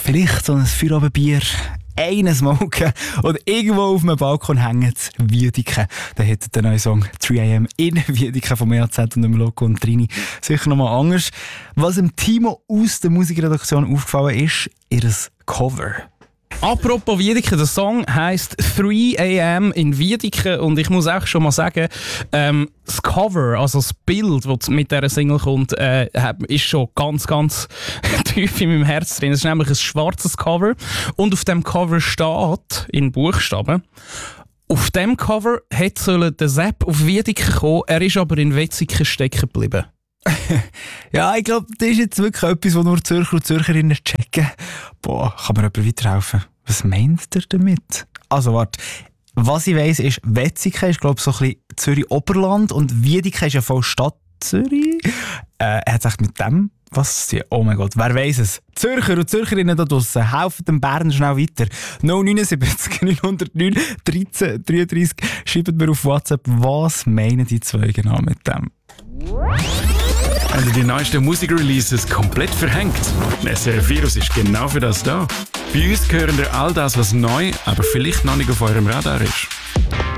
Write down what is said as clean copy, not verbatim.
vielleicht so ein Feierabendbier, einen smoken oder irgendwo auf einem Balkon hängen zu Wiedeke. Da hätte der neue Song 3am in Wiedeke von EAZ und dem Loco und Trini sicher nochmal anders. Was dem Timo aus der Musikredaktion aufgefallen ist, ihr Cover. Apropos Wiedeke, der Song heisst 3am in Wiedeke und ich muss auch schon mal sagen, das Cover, also das Bild, das mit dieser Single kommt, ist schon ganz, ganz tief in meinem Herz drin. Es ist nämlich ein schwarzes Cover und auf dem Cover steht, in Buchstaben, auf dem Cover hätte der Sepp auf Wiedeke kommen, er ist aber in Wetzikon stecken geblieben. Ja, ich glaube, das ist jetzt wirklich etwas, was nur Zürcher und Zürcherinnen checken. Boah, kann mir jemand weiterhelfen? Was meint ihr damit? Also warte, was ich weiss ist, Wetzikon ist glaube ich so ein bisschen Zürich-Oberland und Wiedeke ist ja voll Stadt Zürich. Hat es echt mit dem was? Oh mein Gott, wer weiss es? Zürcher und Zürcherinnen da draussen, helfen dem Bern schnell weiter. 079 909 13 33. Schreibt mir auf WhatsApp, was meinen die zwei genau mit dem? Haben die neuesten Musikreleases komplett verhängt? SRF Virus ist genau für das da. Bei uns hören ihr all das, was neu, aber vielleicht noch nicht auf eurem Radar ist.